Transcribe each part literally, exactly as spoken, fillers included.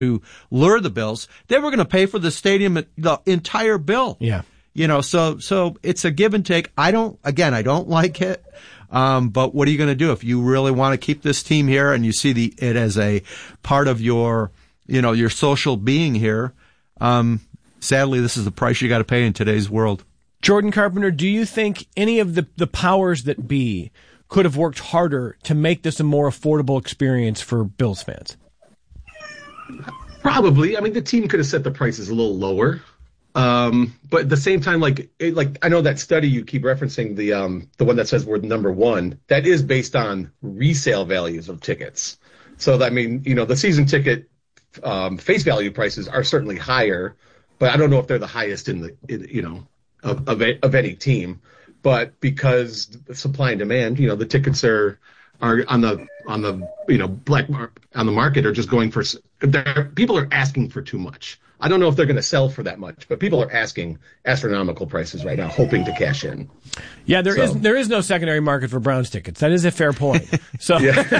to lure the Bills, they were going to pay for the stadium, the entire bill. Yeah. You know, so, so it's a give and take. I don't, again, I don't like it. Um, but what are you going to do if you really want to keep this team here and you see the, it as a part of your, you know, your social being here? Um, sadly, this is the price you got to pay in today's world. Jordan Carpenter, do you think any of the, the powers that be could have worked harder to make this a more affordable experience for Bills fans? Probably. I mean, the team could have set the prices a little lower. Um, but at the same time, like, it, like I know that study you keep referencing, the um, the one that says we're number one, that is based on resale values of tickets. So, that, I mean, you know, the season ticket um, face value prices are certainly higher, but I don't know if they're the highest in the, in, you know, of, of, of any team. But because supply and demand, you know, the tickets are are on the on the you know black mar- on the market are just going for. People are asking for too much. I don't know if they're going to sell for that much, but people are asking astronomical prices right now, hoping to cash in. Yeah, there so. is there is no secondary market for Browns tickets. That is a fair point. So,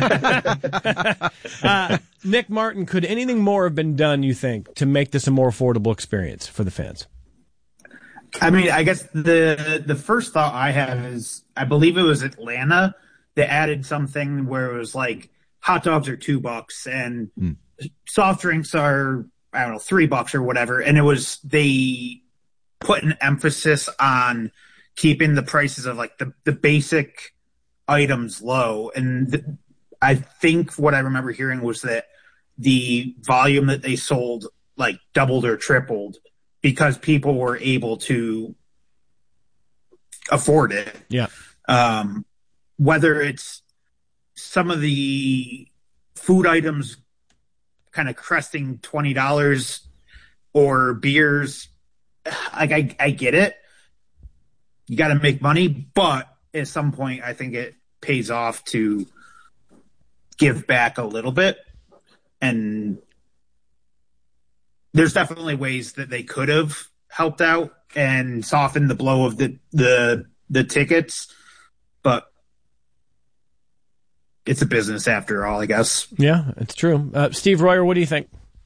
uh, Nick Martin, could anything more have been done, you think, to make this a more affordable experience for the fans? I mean, I guess the the first thought I have is, I believe it was Atlanta that added something where it was like hot dogs are two bucks and mm. soft drinks are, I don't know, three bucks or whatever. And it was, they put an emphasis on keeping the prices of like the, the basic items low. And the, I think what I remember hearing was that the volume that they sold like doubled or tripled because people were able to afford it. Yeah. Um, whether it's some of the food items kind of cresting twenty dollars or beers, like I, I get it. You got to make money, but at some point I think it pays off to give back a little bit. And there's definitely ways that they could have helped out and softened the blow of the, the, the tickets, but it's a business after all, I guess. Yeah, it's true. Uh, Steve Royer, what do you think?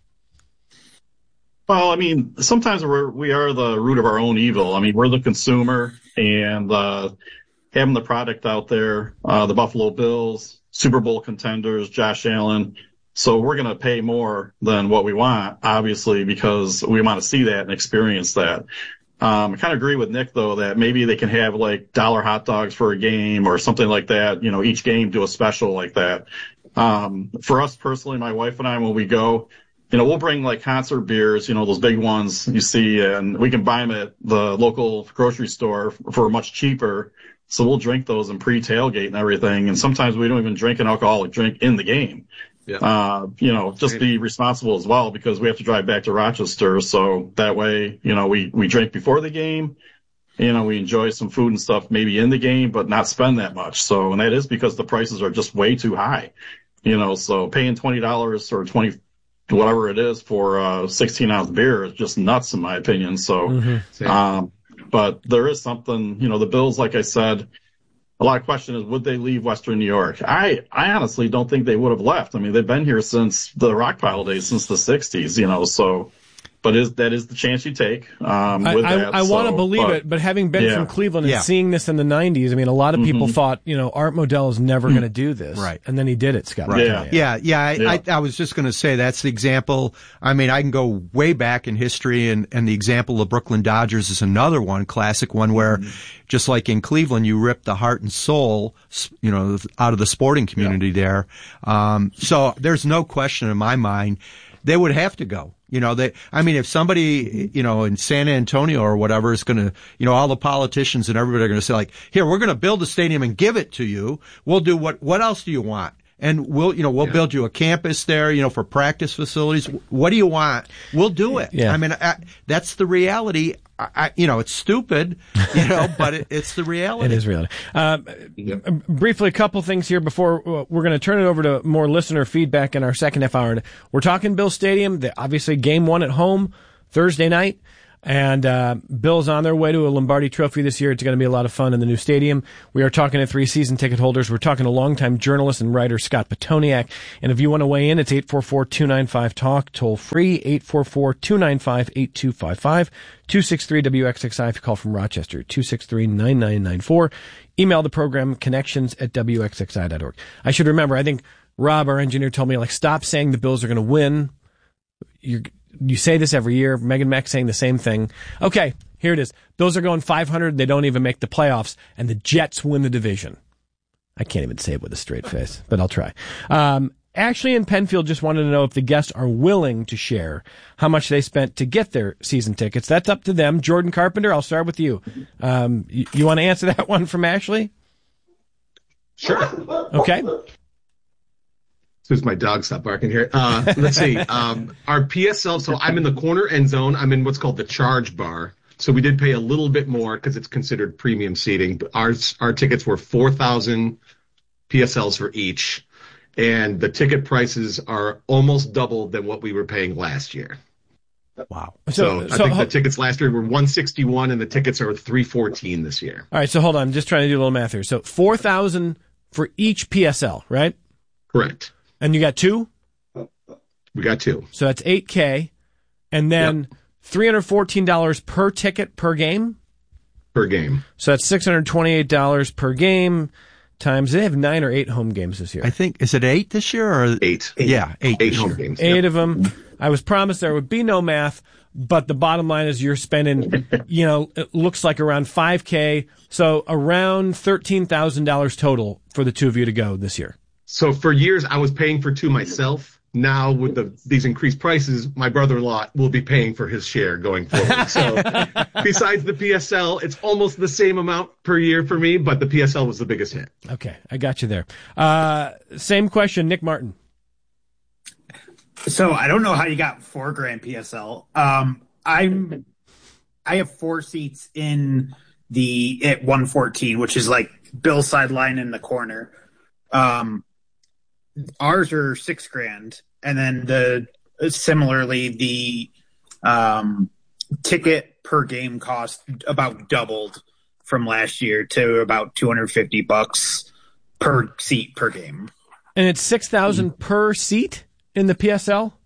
Well, I mean, sometimes we're, we are the root of our own evil. I mean, we're the consumer, and uh, having the product out there, uh, the Buffalo Bills, Super Bowl contenders, Josh Allen. So we're going to pay more than what we want, obviously, because we want to see that and experience that. Um, I kind of agree with Nick, though, that maybe they can have like dollar hot dogs for a game or something like that. You know, each game do a special like that. Um, for us personally, my wife and I, when we go, you know, we'll bring like concert beers, you know, those big ones you see, and we can buy them at the local grocery store for much cheaper. So we'll drink those and pre-tailgate and everything. And sometimes we don't even drink an alcoholic drink in the game. Yeah. Uh, you know, just be responsible as well, because we have to drive back to Rochester. So that way, you know, we, we drink before the game, you know, we enjoy some food and stuff maybe in the game, but not spend that much. So, and that is because the prices are just way too high, you know, so paying twenty dollars or twenty, whatever it is for a sixteen ounce beer is just nuts in my opinion. So, mm-hmm. um, but there is something, you know, the Bills, like I said, a lot of question is, would they leave Western New York? I, I honestly don't think they would have left. I mean, they've been here since the Rockpile days, since the sixties, you know, so, but is, that is the chance you take, um, with I, that. I, I so, want to believe but, it, but having been yeah. from Cleveland and yeah. seeing this in the nineties, I mean, a lot of people mm-hmm. thought, you know, Art Modell is never mm-hmm. going to do this. Right. And then he did it, Scott. Right. Yeah. Yeah. Yeah. I, yeah. I, I was just going to say that's the example. I mean, I can go way back in history, and, and the example of Brooklyn Dodgers is another one, classic one where mm-hmm. just like in Cleveland, you rip the heart and soul, you know, out of the sporting community yeah. there. Um, so there's no question in my mind they would have to go. You know, they, I mean, if somebody, you know, in San Antonio or whatever is going to, you know, all the politicians and everybody are going to say like, here, we're going to build a stadium and give it to you. We'll do what, what else do you want? And we'll, you know, we'll yeah. build you a campus there, you know, for practice facilities. What do you want? We'll do it. Yeah. I mean, I, that's the reality. I, I, you know, it's stupid, you know, but it, it's the reality. It is reality. Uh, yep. Briefly, a couple things here before we're going to turn it over to more listener feedback in our second half hour. We're talking Bill Stadium, the, obviously game one at home Thursday night. And uh, Bills on their way to a Lombardi Trophy this year. It's going to be a lot of fun in the new stadium. We are talking to three season ticket holders. We're talking to longtime journalist and writer Scott Petoniak. And if you want to weigh in, it's eight four four, two nine five, talk, toll free, eight four four, two nine five, eight two five five, two six three W X X I if you call from Rochester, two six three, nine nine nine four. Email the program, connections at W X X I dot org. I should remember, I think Rob, our engineer, told me, like, stop saying the Bills are going to win. You're You say this every year. Megan Mack saying the same thing. Okay, here it is. Bills are going five hundred. They don't even make the playoffs, and the Jets win the division. I can't even say it with a straight face, but I'll try. Um, Ashley and Penfield just wanted to know if the guests are willing to share how much they spent to get their season tickets. That's up to them. Jordan Carpenter, I'll start with you. Um, you, you want to answer that one from Ashley? Sure. Okay. As soon as my dog stopped barking here. Uh, let's see. Um, our P S L, so I'm in the corner end zone. I'm in what's called the charge bar. So we did pay a little bit more because it's considered premium seating. But our, our tickets were four thousand P S Ls for each. And the ticket prices are almost double than what we were paying last year. Wow. So, So, I so, think ho- the tickets last year were one sixty-one and the tickets are three fourteen this year. all right, so hold on. I'm just trying to do a little math here. So four thousand for each P S L, right? Correct. And you got two? We got two. So that's eight K. And then Yep. three hundred fourteen dollars per ticket per game? Per game. So that's six hundred twenty-eight dollars per game times, they have nine or eight home games this year. I think, is it eight this year or Eight. Yeah, eight. Eight this home year. games. Eight Yep. of them. I was promised there would be no math, but the bottom line is you're spending, you know, it looks like around five K. So around thirteen thousand dollars total for the two of you to go this year. So for years, I was paying for two myself. Now, with the, these increased prices, my brother-in-law will be paying for his share going forward. So besides the P S L, it's almost the same amount per year for me, but the P S L was the biggest hit. Okay, I got you there. Uh, same question, Nick Martin. So I don't know how you got four grand P S L. Um, I'm, I have four seats in the at one fourteen, which is like Bill's sideline in the corner. Um, ours are six grand, and then the similarly the um, ticket per game cost about doubled from last year to about two hundred fifty bucks per seat per game. And it's six thousand Mm. per seat in the P S L?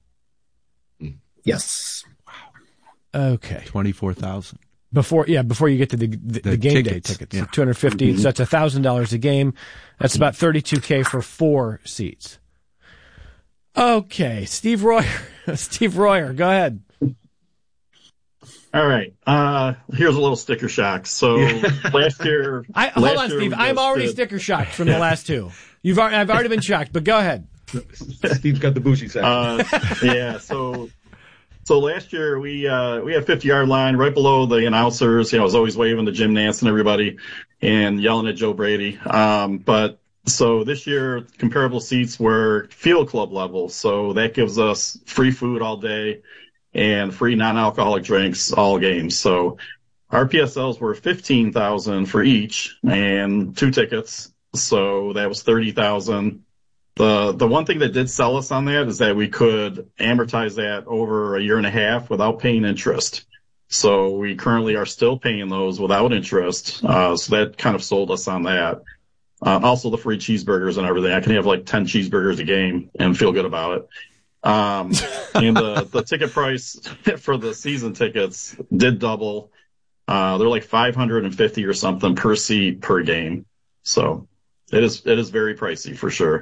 Yes. Okay. twenty-four thousand. Before, yeah, before you get to the the, the game tickets, day tickets, yeah. two hundred fifty. Mm-hmm. So that's a thousand dollars a game. That's about thirty-two K for four seats. Okay, Steve Royer. Steve Royer, go ahead. All right. Uh, here's a little sticker shock. So last year, I, hold last on, year Steve. we I'm just already did- sticker shocked from the last two. You've already, I've already been shocked, but go ahead. Steve's got the bougie side. Uh, yeah. So, so last year we uh, we had fifty yard line right below the announcers. You know, I was always waving to Jim Nance and everybody, and yelling at Joe Brady. Um, but so this year, comparable seats were field club level. So that gives us free food all day and free non-alcoholic drinks all games. So our P S Ls were fifteen thousand for each and two tickets. So that was thirty thousand. The the one thing that did sell us on that is that we could amortize that over a year and a half without paying interest. So we currently are still paying those without interest. Uh, so that kind of sold us on that. Uh, also the free cheeseburgers and everything. I can have like ten cheeseburgers a game and feel good about it. Um, and the, the ticket price for the season tickets did double. Uh, they're like five hundred fifty or something per seat per game. So it is, it is very pricey for sure.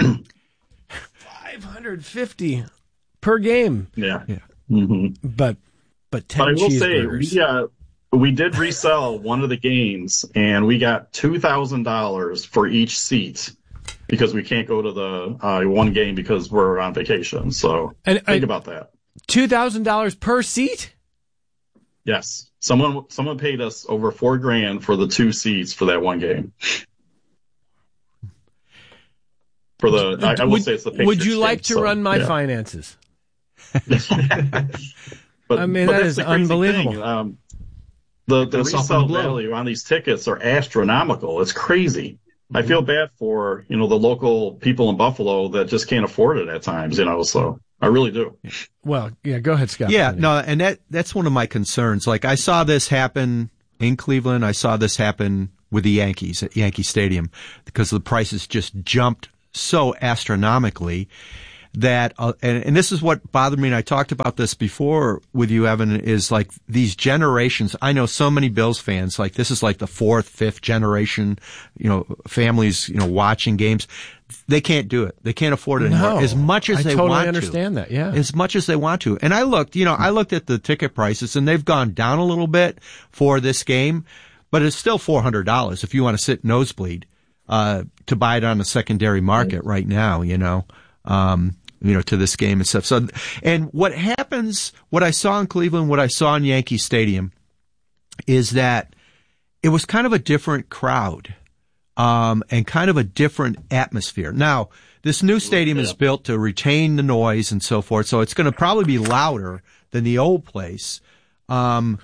five hundred fifty per game, Yeah. Yeah. hmm but but ten But I will say, cheeseburgers. we, uh, we did resell one of the games, and we got two thousand dollars for each seat because we can't go to the uh, one game because we're on vacation. So And, think and about that. two thousand dollars per seat? Yes, someone someone paid us over four grand for the two seats for that one game. For the, I, I will would, say it's the Patriots would you like game, to so, run my yeah. finances? But, I mean, but that that's is the crazy unbelievable. thing. Um, the the Gotta soften resale the blow. value on these tickets are astronomical. It's crazy. I feel bad for, you know, the local people in Buffalo that just can't afford it at times, you know, so I really do. Well, yeah, go ahead, Scott. Yeah, no, and that that's one of my concerns. Like, I saw this happen in Cleveland. I saw this happen with the Yankees at Yankee Stadium because the prices just jumped so astronomically that, uh, and, and this is what bothered me, and I talked about this before with you, Evan, is like these generations. I know so many Bills fans, like this is like the fourth, fifth generation, you know, families, you know, watching games. They can't do it. They can't afford it anymore. No, as much as I they totally want to. I understand that, yeah. As much as they want to. And I looked, you know, I looked at the ticket prices and they've gone down a little bit for this game, but it's still four hundred dollars if you want to sit nosebleed, uh, to buy it on the secondary market right now, you know. Um, you know, to this game and stuff. So, and what happens, what I saw in Cleveland, what I saw in Yankee Stadium is that it was kind of a different crowd, um, and kind of a different atmosphere. Now, this new stadium is built to retain the noise and so forth, so it's going to probably be louder than the old place. Um,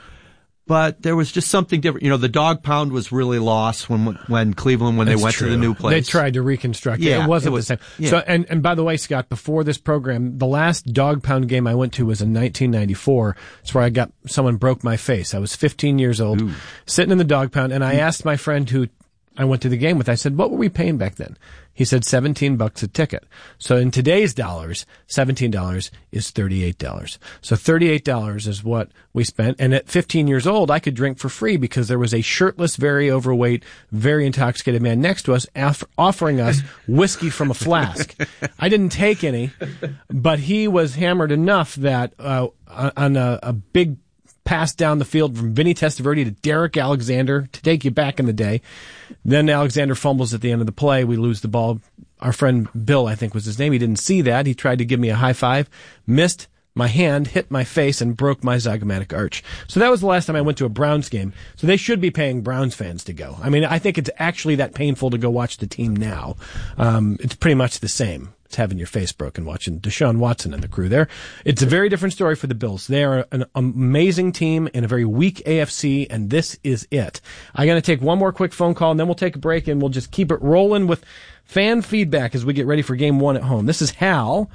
But there was just something different. You know, the dog pound was really lost when when Cleveland, when That's they went true. to the new place. They tried to reconstruct it. Yeah, it wasn't it was, the same. Yeah. So, and, and by the way, Scott, before this program, the last dog pound game I went to was in nineteen ninety-four. It's where I got, someone broke my face. I was fifteen years old, Ooh. sitting in the dog pound, and I asked my friend who I went to the game with, I said, what were we paying back then? He said seventeen bucks a ticket. So in today's dollars, seventeen dollars is thirty-eight dollars. So thirty-eight dollars is what we spent. And at fifteen years old, I could drink for free because there was a shirtless, very overweight, very intoxicated man next to us aff- offering us whiskey from a flask. I didn't take any, but he was hammered enough that uh, on a, a big pass down the field from Vinny Testaverde to Derek Alexander to take you back in the day. Then Alexander fumbles at the end of the play. We lose the ball. Our friend Bill, I think was his name, he didn't see that. He tried to give me a high five, missed my hand, hit my face, and broke my zygomatic arch. So that was the last time I went to a Browns game. So they should be paying Browns fans to go. I mean, I think it's actually that painful to go watch the team now. Um, it's pretty much the same. It's having your face broken watching Deshaun Watson and the crew there. It's a very different story for the Bills. They are an amazing team in a very weak A F C, and this is it. I'm going to take one more quick phone call, and then we'll take a break, and we'll just keep it rolling with fan feedback as we get ready for game one at home. This is Hal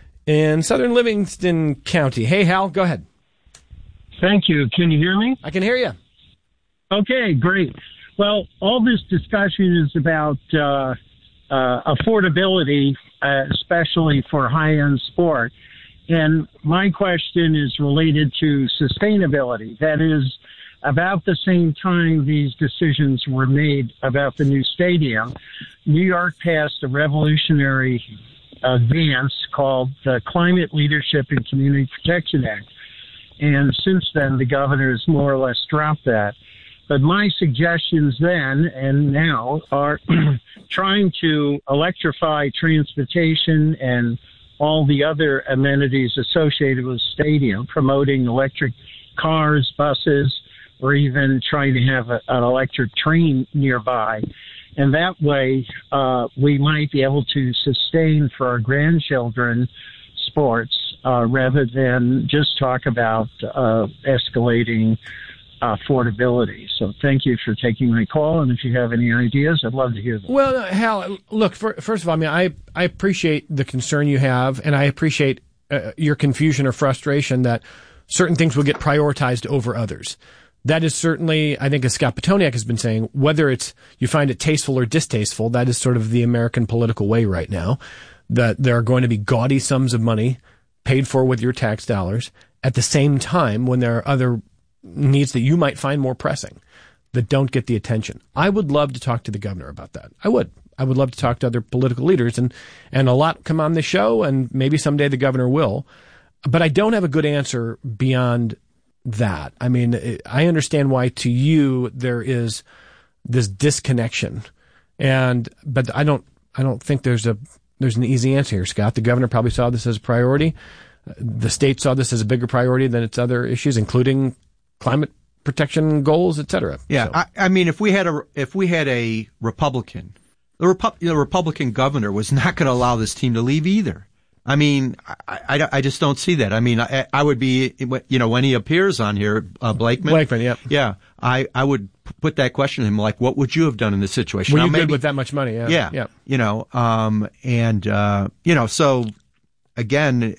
in southern Livingston County. Hey, Hal, go ahead. Thank you. Can you hear me? I can hear you. Okay, great. Well, all this discussion is about uh, uh, affordability, uh, especially for high-end sport. And my question is related to sustainability. That is, about the same time these decisions were made about the new stadium, New York passed a revolutionary advance called the Climate Leadership and Community Protection Act. And since then, the governor has more or less dropped that. But my suggestions then and now are trying to electrify transportation and all the other amenities associated with the stadium, promoting electric cars, buses, or even trying to have a, an electric train nearby. And that way, uh, we might be able to sustain for our grandchildren sports uh, rather than just talk about uh, escalating affordability. So thank you for taking my call. And if you have any ideas, I'd love to hear them. Well, Hal, look, for, first of all, I mean, I, I appreciate the concern you have, and I appreciate uh, your confusion or frustration that certain things will get prioritized over others. That is certainly, I think, as Scott Petoniak has been saying, whether it's you find it tasteful or distasteful, that is sort of the American political way right now, that there are going to be gaudy sums of money paid for with your tax dollars at the same time when there are other needs that you might find more pressing that don't get the attention. I would love to talk to the governor about that. I would. I would love to talk to other political leaders, and, and a lot come on the show, and maybe someday the governor will. But I don't have a good answer beyond that. I mean, I understand why to you there is this disconnection, and but I don't. I don't think there's a there's an easy answer here, Scott. The governor probably saw this as a priority. The state saw this as a bigger priority than its other issues, including climate protection goals, et cetera. Yeah, so. I, I mean, if we had a if we had a Republican, the, Repu- the Republican governor was not going to allow this team to leave either. I mean, I, I, I just don't see that. I mean, I, I would be, you know, when he appears on here, uh, Blakeman. Blakeman, yeah. Yeah, I, I would put that question to him, like, what would you have done in this situation? Were now, you maybe, good with that much money? Yeah. Yeah. yeah. You know, um, and, uh, you know, so again,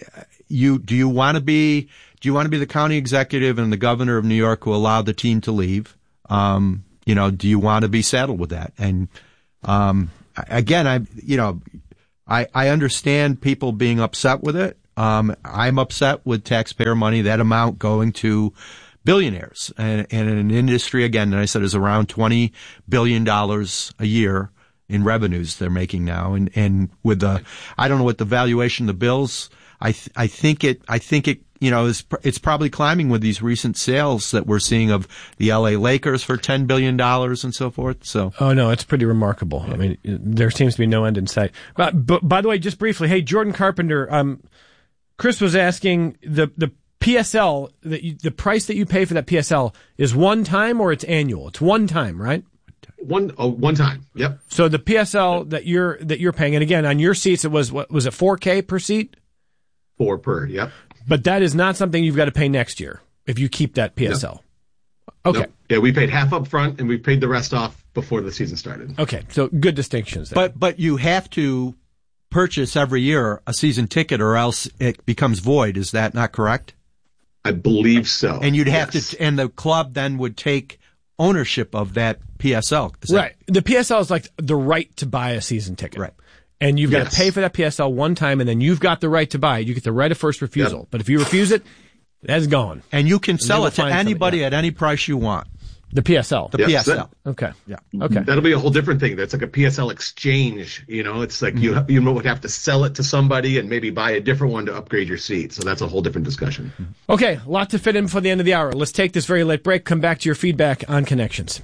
you do you want to be do you want to be the county executive and the governor of New York who allowed the team to leave? Um, you know, do you want to be saddled with that? And um, again, I you know, I I understand people being upset with it. Um, I'm upset with taxpayer money, that amount going to billionaires, and, and in an industry, again, that I said is around twenty billion dollars a year in revenues they're making now. And, and with the, I don't know what the valuation of the Bills, I, th- I think it, I think it, you know, is, it's probably climbing with these recent sales that we're seeing of the L A Lakers for ten billion dollars and so forth. So. Oh, no, it's pretty remarkable. I mean, there seems to be no end in sight. But, but by the way, just briefly, hey, Jordan Carpenter, um, Chris was asking the, the P S L, that you, the price that you pay for that P S L is one time or it's annual? It's one time, right? One oh, one time. Yep. So the P S L that you're that you're paying, and again on your seats it was what was it four K per seat? Four per. Yep. But that is not something you've got to pay next year if you keep that P S L. No. Okay. No. Yeah, we paid half up front and we paid the rest off before the season started. Okay, so good distinctions there. But but you have to purchase every year a season ticket or else it becomes void. Is that not correct? I believe so. And you'd have yes. to, and the club then would take ownership of that P S L. Is that, right. The P S L is like the right to buy a season ticket. Right. And you've got Yes. to pay for that P S L one time, and then you've got the right to buy it. You get the right of first refusal. Yep. But if you refuse it, that's gone. And you can sell will it to find anybody somebody, yeah. at any price you want. The P S L. The Yes, P S L. that- Okay. Yeah. Okay. That'll be a whole different thing. That's like a P S L exchange. You know, it's like Mm-hmm. you you would have to sell it to somebody and maybe buy a different one to upgrade your seat. So that's a whole different discussion. Okay, a lot to fit in before the end of the hour. Let's take this very late break, come back to your feedback on Connections.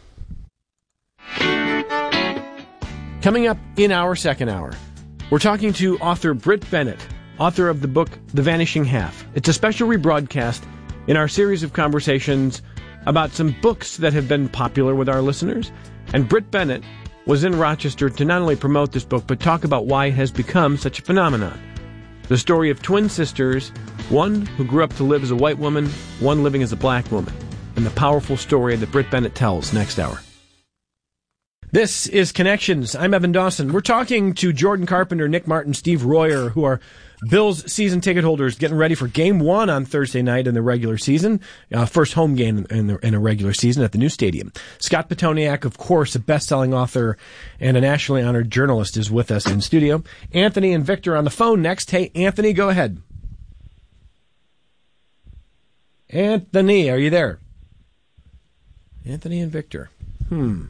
Coming up in our second hour, we're talking to author Britt Bennett, author of the book The Vanishing Half. It's a special rebroadcast in our series of conversations about some books that have been popular with our listeners. And Britt Bennett was in Rochester to not only promote this book, but talk about why it has become such a phenomenon. The story of twin sisters, one who grew up to live as a white woman, one living as a black woman, and the powerful story that Britt Bennett tells next hour. This is Connections. I'm Evan Dawson. We're talking to Jordan Carpenter, Nick Martin, Steve Royer, who are Bills season ticket holders getting ready for game one on Thursday night in the regular season, uh, first home game in, the, in a regular season at the new stadium. Scott Petoniak, of course, a best-selling author and a nationally honored journalist, is with us in studio. Anthony and Victor on the phone next. Hey, Anthony, go ahead. Anthony, are you there? Anthony and Victor. Hmm.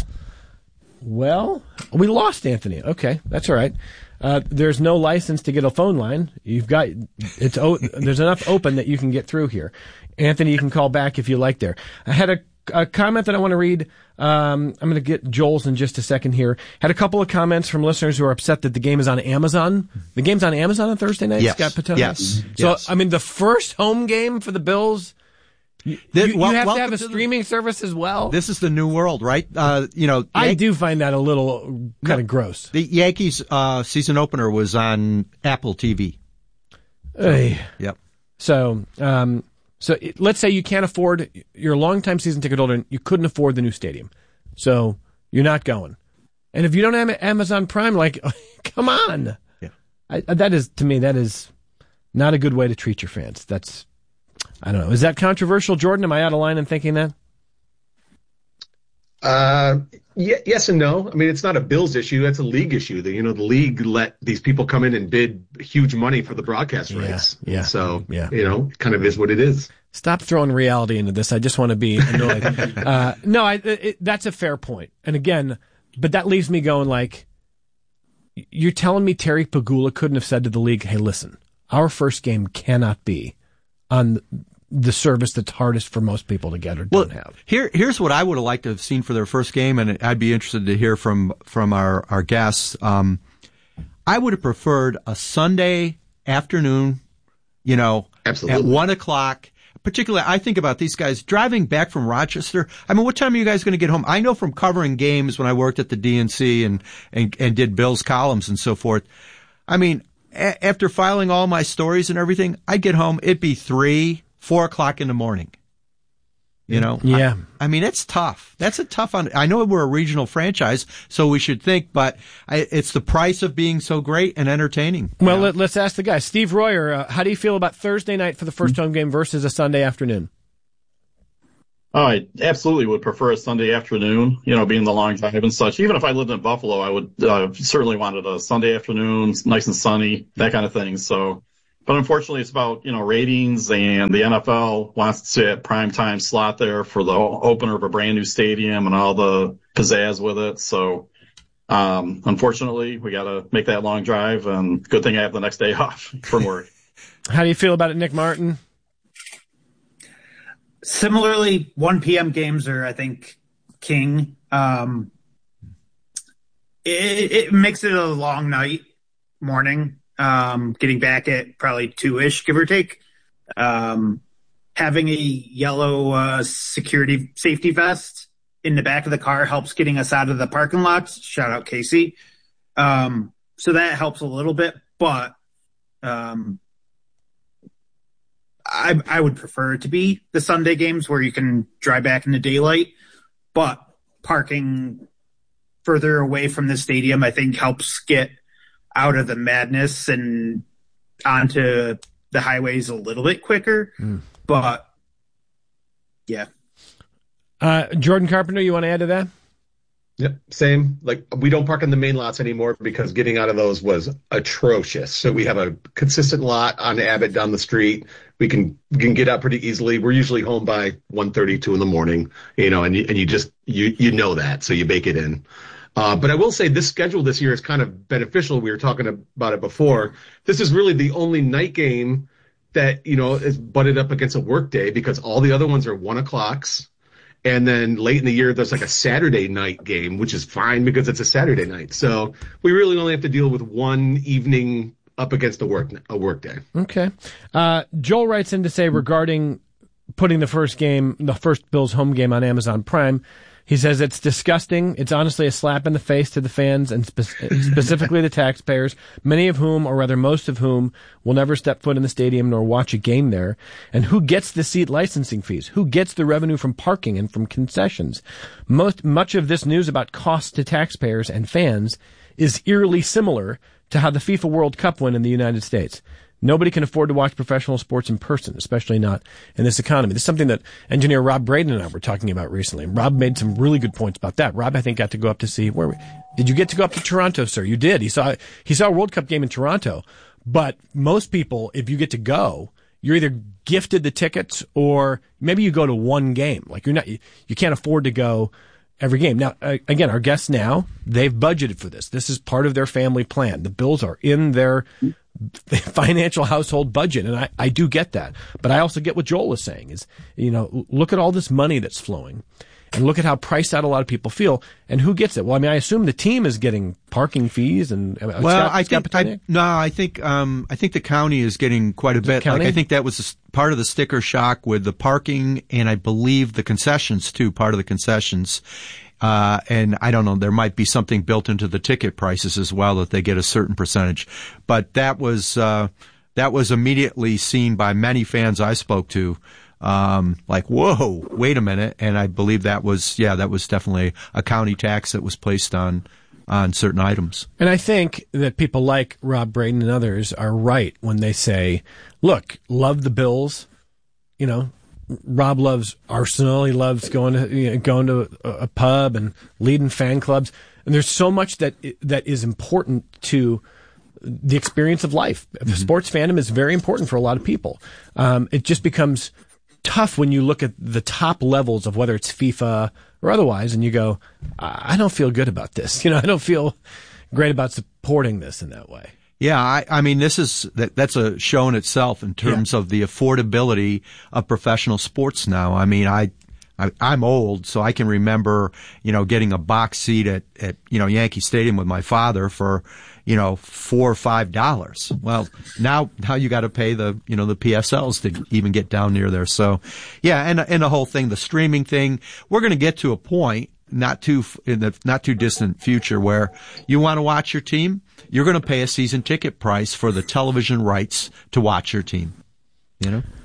Well, we lost Anthony. Okay, that's all right. Uh, there's no license to get a phone line. You've got it's o- there's enough open that you can get through here. Anthony, you can call back if you like there. I had a, a comment that I want to read. Um, I'm going to get Joel's in just a second here. Had a couple of comments from listeners who are upset that the game is on Amazon. The game's on Amazon on Thursday night, Yes. Scott Petoniak? Yes. So, Yes. I mean, the first home game for the Bills, you, That- you, you wel- have to welcome have a to the- streaming service as well? This is the new world, right? Uh, you know, I Yan- do find that a little kind No. of gross. the Yankees uh, season opener was on Apple T V. Hey. Yep. So, um, so it, let's say you can't afford, you're a longtime season ticket holder and you couldn't afford the new stadium. So you're not going. And if you don't have Amazon Prime, like, come on. Yeah. I, that is, to me, that is not a good way to treat your fans. That's, I don't know. Is that controversial, Jordan? Am I out of line in thinking that? Uh, yeah, yes and no. I mean, it's not a Bills issue. That's a league issue. The, you know, the league let these people come in and bid huge money for the broadcast Yeah, rights. yeah, So, yeah. you know, it kind of is what it is. Stop throwing reality into this. I just want to be annoyed. uh, no, I, it, that's a fair point. And again, but that leaves me going like, you're telling me Terry Pagula couldn't have said to the league, hey, listen, our first game cannot be on the service that's hardest for most people to get or Well, don't have. here, here's what I would have liked to have seen for their first game, and I'd be interested to hear from from our our guests. Um, I would have preferred a Sunday afternoon, you know, Absolutely. at one o'clock. Particularly, I think about these guys driving back from Rochester. I mean, what time are you guys going to get home? I know from covering games when I worked at the D N C and and, and did Bills columns and so forth. I mean, a- after filing all my stories and everything, I'd get home. It'd be three, four o'clock in the morning. You know? Yeah. I, I mean, it's tough. That's a tough one. I know we're a regional franchise, so we should think, but I, it's the price of being so great and entertaining. Well, let, let's ask the guy. Steve Royer, uh, how do you feel about Thursday night for the first home game versus a Sunday afternoon? Oh, I absolutely would prefer a Sunday afternoon, you know, being the long drive and such. Even if I lived in Buffalo, I would uh, certainly wanted a Sunday afternoon, nice and sunny, that kind of thing. So, but unfortunately, it's about, you know, ratings, and the N F L wants to see a prime time slot there for the opener of a brand new stadium and all the pizzazz with it. So, um, unfortunately, we got to make that long drive, and good thing I have the next day off from work. How do you feel about it, Nick Martin? Similarly, one p.m. games are, I think, king. Um, it, it makes it a long night, morning, um, getting back at probably two-ish, give or take. Um, having a yellow uh, security safety vest in the back of the car helps getting us out of the parking lots. Shout out Casey. Um, so that helps a little bit, but um, I, I would prefer it to be the Sunday games where you can drive back in the daylight, but parking further away from the stadium, I think, helps get out of the madness and onto the highways a little bit quicker. Mm. But yeah. Uh, Jordan Carpenter, you want to add to that? Yep, same. Like, we don't park in the main lots anymore because getting out of those was atrocious. So we have a consistent lot on Abbott down the street. We can we can get out pretty easily. We're usually home by one thirty, two in the morning, you know, and you, and you just you you know that, so you bake it in. Uh, but I will say this schedule this year is kind of beneficial. We were talking about it before. This is really the only night game that, you know, is butted up against a work day, because all the other ones are one o'clocks. And then late in the year, there's like a Saturday night game, which is fine because it's a Saturday night. So we really only have to deal with one evening up against a work a work day. Okay. Uh, Joel writes in to say regarding putting the first game, the first Bills home game on Amazon Prime, he says it's disgusting. It's honestly a slap in the face to the fans and spe- specifically the taxpayers, many of whom, or rather most of whom, will never step foot in the stadium nor watch a game there. And who gets the seat licensing fees? Who gets the revenue from parking and from concessions? Most, much of this news about costs to taxpayers and fans is eerily similar to how the FIFA World Cup went in the United States. Nobody can afford to watch professional sports in person, especially not in this economy. This is something that engineer Rob Braden and I were talking about recently. Rob made some really good points about that. Rob, I think, got to go up to see where we, did you get to go up to Toronto, sir? You did. He saw he saw a World Cup game in Toronto. But most people, if you get to go, you're either gifted the tickets or maybe you go to one game. Like you're not you, you can't afford to go every game. Now, uh, again, our guests now, they've budgeted for this. This is part of their family plan. The Bills are in their financial household budget, and I, I do get that. But I also get what Joel is saying is, you know, look at all this money that's flowing and look at how priced out a lot of people feel, and who gets it? Well, I mean, I assume the team is getting parking fees and uh, well, Scott, I Scott think I, no, I think um, I think the county is getting quite a bit. Like I think that was a, part of the sticker shock with the parking, and I believe the concessions too. Part of the concessions. Uh, and I don't know, there might be something built into the ticket prices as well that they get a certain percentage. But that was, uh, that was immediately seen by many fans I spoke to. Um, like, whoa, wait a minute. And I believe that was, yeah, that was definitely a county tax that was placed on, on certain items. And I think that people like Rob Braden and others are right when they say, look, love the Bills, you know, Rob loves Arsenal. He loves going to you know, going to a, a pub and leading fan clubs. And there's so much that that is important to the experience of life. Mm-hmm. Sports fandom is very important for a lot of people. Um, it just becomes tough when you look at the top levels of whether it's FIFA or otherwise, and you go, I don't feel good about this. You know, I don't feel great about supporting this in that way. Yeah, I, I mean, this is, that, that's a show in itself in terms yeah. of the affordability of professional sports now. I mean, I, I, I'm old, so I can remember, you know, getting a box seat at, at, you know, Yankee Stadium with my father for, you know, four or five dollars. Well, now, now you got to pay the, you know, the P S Ls to even get down near there. So, yeah, and, and the whole thing, the streaming thing, we're going to get to a point, not too, in the not too distant future, where you want to watch your team, you're going to pay a season ticket price for the television rights to watch your team. You know?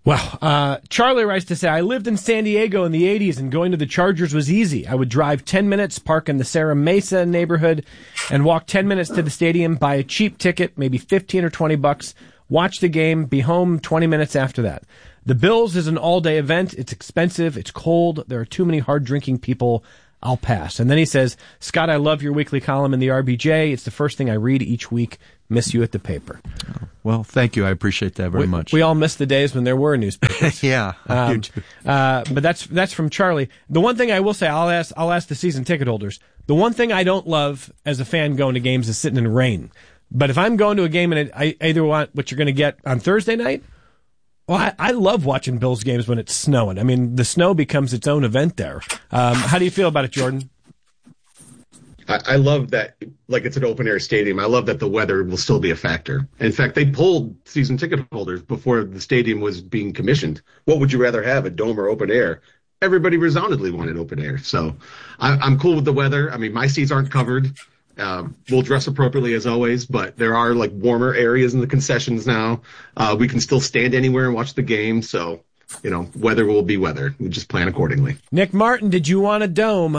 Well, uh, Charlie writes to say, I lived in San Diego in the eighties and going to the Chargers was easy. I would drive ten minutes, park in the Serra Mesa neighborhood, and walk ten minutes to the stadium, buy a cheap ticket, maybe fifteen or twenty bucks, watch the game, be home twenty minutes after that. The Bills is an all-day event. It's expensive. It's cold. There are too many hard-drinking people. I'll pass. And then he says, Scott, I love your weekly column in the R B J. It's the first thing I read each week. Miss you at the paper. Well, thank you. I appreciate that very we, much. We all miss the days when there were newspapers. yeah. Um, uh, but that's that's from Charlie. The one thing I will say, I'll ask I'll ask the season ticket holders. The one thing I don't love as a fan going to games is sitting in rain. But if I'm going to a game and it, I either want what you're going to get on Thursday night, well, I, I love watching Bills games when it's snowing. I mean, the snow becomes its own event there. Um, how do you feel about it, Jordan? I, I love that, like it's an open air stadium. I love that the weather will still be a factor. In fact, they polled season ticket holders before the stadium was being commissioned. What would you rather have, a dome or open air? Everybody resoundingly wanted open air. So I, I'm cool with the weather. I mean, my seats aren't covered. Uh, we'll dress appropriately as always, but there are like warmer areas in the concessions now. Uh, we can still stand anywhere and watch the game. So, you know, weather will be weather. We just plan accordingly. Nick Martin, did you want a dome?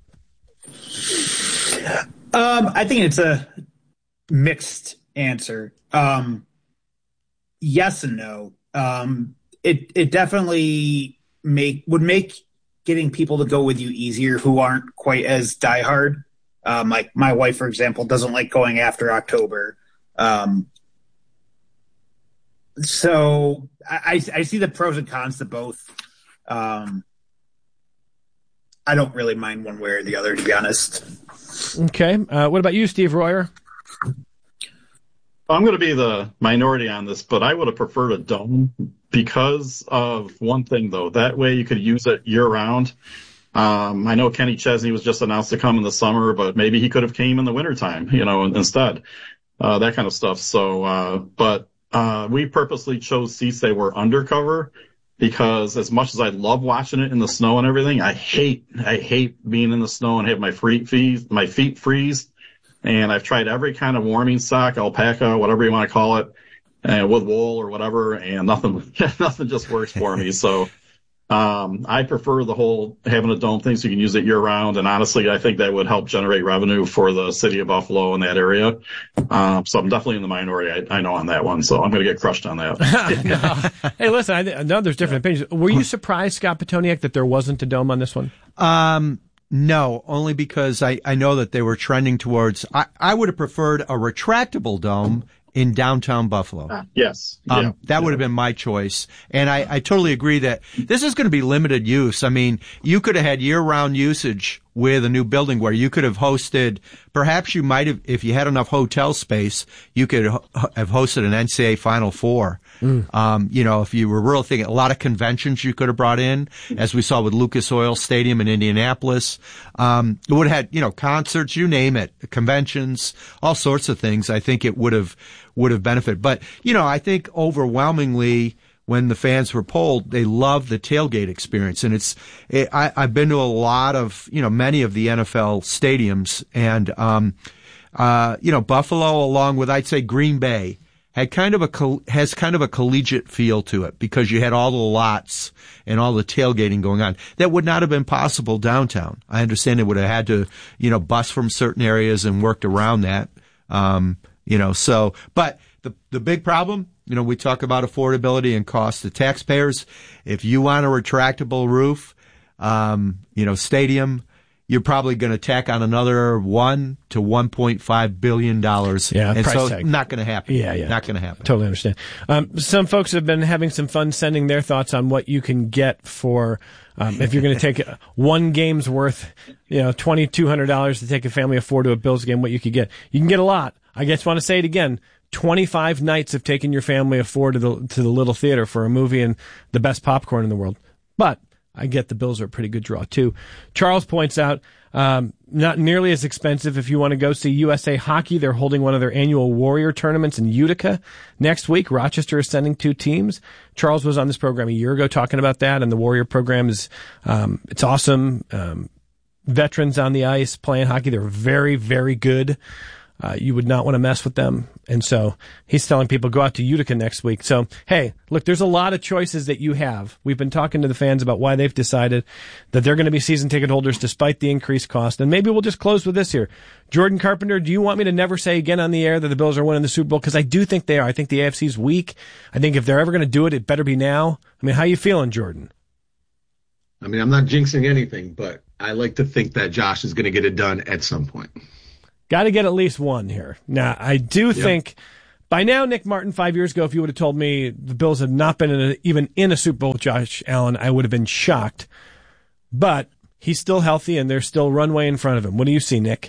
Um, I think it's a mixed answer. Um, yes and no. Um, it it definitely make would make getting people to go with you easier who aren't quite as diehard. Um, like my wife, for example, doesn't like going after October. Um, so I, I see the pros and cons to both. Um, I don't really mind one way or the other, to be honest. Okay. Uh, what about you, Steve Royer? I'm going to be the minority on this, but I would have preferred a dome because of one thing, though. That way you could use it year-round. Um, I know Kenny Chesney was just announced to come in the summer, but maybe he could have came in the wintertime, you know, instead. Uh, that kind of stuff. So, uh, but uh, we purposely chose seats that were undercover because as much as I love watching it in the snow and everything, I hate, I hate being in the snow and have my feet freeze, my feet freeze. And I've tried every kind of warming sock, alpaca, whatever you want to call it, and with wool or whatever, and nothing, nothing just works for me. So, um, I prefer the whole having a dome thing so you can use it year round. And honestly, I think that would help generate revenue for the city of Buffalo in that area. Um, so I'm definitely in the minority. I, I know on that one. So I'm going to get crushed on that. No. Hey, listen, I, I know there's different opinions. Were you surprised, Scott Petoniak, that there wasn't a dome on this one? Um, No, only because I, I know that they were trending towards, I, I would have preferred a retractable dome in downtown Buffalo. Uh, yes. Um, yeah. that would have been my choice. And I, I totally agree that this is going to be limited use. I mean, you could have had year-round usage with a new building where you could have hosted, perhaps you might have, if you had enough hotel space, you could ho- have hosted an N C A A Final Four. Mm. Um, you know, if you were really thinking, a lot of conventions you could have brought in, as we saw with Lucas Oil Stadium in Indianapolis. Um, it would have had, you know, concerts, you name it, conventions, all sorts of things. I think it would have, would have benefited. But, you know, I think overwhelmingly, when the fans were polled, they loved the tailgate experience. And it's, it, I, I've been to a lot of, you know, many of the N F L stadiums, and, um, uh, you know, Buffalo, along with, I'd say, Green Bay, had kind of a, has kind of a collegiate feel to it because you had all the lots and all the tailgating going on. That would not have been possible downtown. I understand they would have had to, you know, bus from certain areas and worked around that. Um, you know, so, but the, the big problem, you know, we talk about affordability and cost to taxpayers. If you want a retractable roof, um, you know, stadium, you're probably going to tack on another one to one point five billion dollars. Yeah, and price so tag. Not going to happen. Yeah, yeah. Not going to happen. Totally understand. Um, some folks have been having some fun sending their thoughts on what you can get for, um, if you're going to take one game's worth, you know, twenty-two hundred dollars to take a family of four to a Bills game, what you could get. You can get a lot. I just want to say it again. twenty-five nights of taking your family of four to the, to the Little Theater for a movie and the best popcorn in the world. But I get the Bills are a pretty good draw too. Charles points out, um, not nearly as expensive if you want to go see U S A Hockey. They're holding one of their annual Warrior tournaments in Utica next week. Rochester is sending two teams. Charles was on this program a year ago talking about that, and the Warrior program is, um, it's awesome. Um, veterans on the ice playing hockey. They're very, very good. Uh, you would not want to mess with them. And so he's telling people go out to Utica next week. So, hey, look, there's a lot of choices that you have. We've been talking to the fans about why they've decided that they're going to be season ticket holders despite the increased cost. And maybe we'll just close with this here. Jordan Carpenter, do you want me to never say again on the air that the Bills are winning the Super Bowl? Because I do think they are. I think the A F C's weak. I think if they're ever going to do it, it better be now. I mean, how you feeling, Jordan? I mean, I'm not jinxing anything, but I like to think that Josh is going to get it done at some point. Got to get at least one here. Now, I do yep. think by now, Nick Martin, five years ago, if you would have told me the Bills had not been in a, even in a Super Bowl with Josh Allen, I would have been shocked. But he's still healthy, and there's still runway in front of him. What do you see, Nick?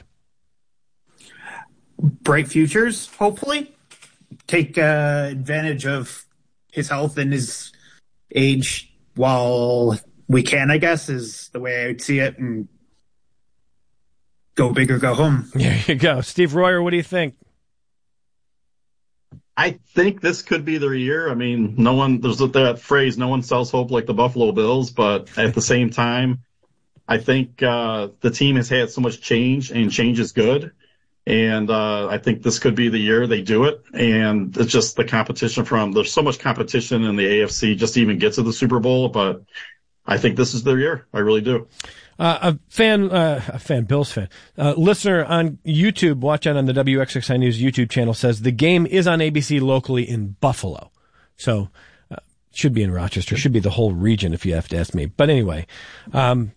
Bright futures, hopefully. Take uh, advantage of his health and his age while we can, I guess, is the way I would see it. And go big or go home. There you go. Steve Royer, what do you think? I think this could be their year. I mean, no one, there's that phrase, no one sells hope like the Buffalo Bills, but at the same time, I think uh, the team has had so much change, and change is good. And uh, I think this could be the year they do it. And it's just the competition from, there's so much competition in the A F C just to even get to the Super Bowl, but I think this is their year. I really do. Uh, a fan, uh, a fan, Bills fan, uh, listener on YouTube, watching on the W X X I News YouTube channel says the game is on A B C locally in Buffalo. So, uh, should be in Rochester, should be the whole region if you have to ask me. But anyway, um,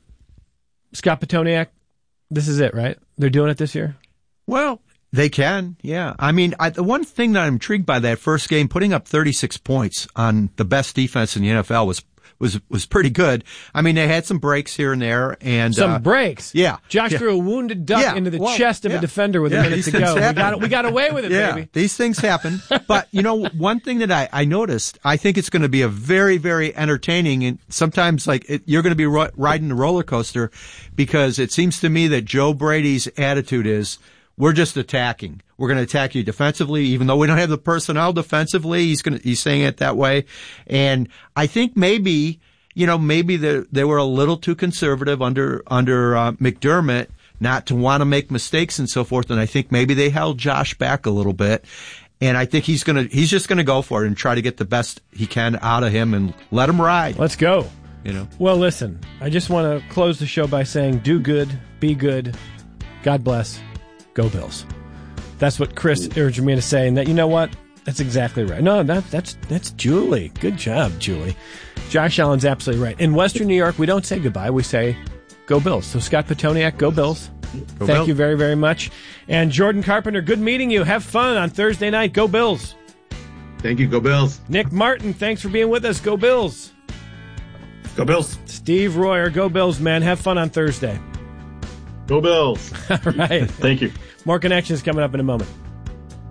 Scott Petoniak, this is it, right? They're doing it this year? Well, they can, yeah. I mean, I, the one thing that I'm intrigued by that first game, putting up thirty-six points on the best defense in the N F L was was was pretty good. I mean, they had some breaks here and there, and some uh, breaks. Yeah, Josh yeah. threw a wounded duck yeah. into the well, chest of yeah. a defender with yeah, a minute to go. We got we got away with it, yeah, baby. These things happen. But you know, one thing that I, I noticed, I think it's going to be a very, very entertaining, and sometimes like it, you're going to be ro- riding a roller coaster, because it seems to me that Joe Brady's attitude is, we're just attacking. We're going to attack you defensively, even though we don't have the personnel defensively. He's going to, he's saying it that way. And I think maybe, you know, maybe they, they were a little too conservative under, under, uh, McDermott, not to want to make mistakes and so forth. And I think maybe they held Josh back a little bit. And I think he's going to, he's just going to go for it and try to get the best he can out of him and let him ride. Let's go. You know, well, listen, I just want to close the show by saying, do good, be good. God bless. Go Bills. That's what Chris urged me to say, and that, you know what? That's exactly right. No, that, that's that's Julie. Good job, Julie. Josh Allen's absolutely right. In Western New York, we don't say goodbye. We say go Bills. So Scott Petoniak, go Bills. Go Thank Bills. You very, very much. And Jordan Carpenter, good meeting you. Have fun on Thursday night. Go Bills. Thank you. Go Bills. Nick Martin, thanks for being with us. Go Bills. Go Bills. Steve Royer, go Bills, man. Have fun on Thursday. Go Bills. All right. Thank you. More Connections coming up in a moment.